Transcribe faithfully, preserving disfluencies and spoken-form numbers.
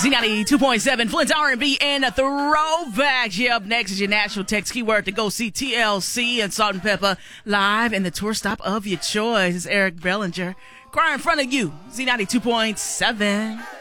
Z ninety-two point seven, Flint's R and B and throwbacks. Yeah, up next is your national text keyword to go see T L C and Salt and Pepper live in the tour stop of your choice. It's Eric Bellinger. Crying in front of you, Z ninety-two point seven.